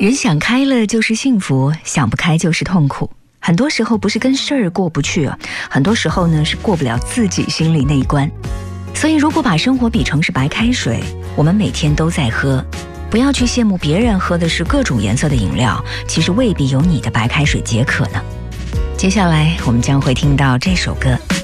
人想开了就是幸福，想不开就是痛苦。很多时候不是跟事儿过不去啊，很多时候呢是过不了自己心里那一关。所以如果把生活比成是白开水，我们每天都在喝，不要去羡慕别人喝的是各种颜色的饮料，其实未必有你的白开水解渴呢。接下来我们将会听到这首歌。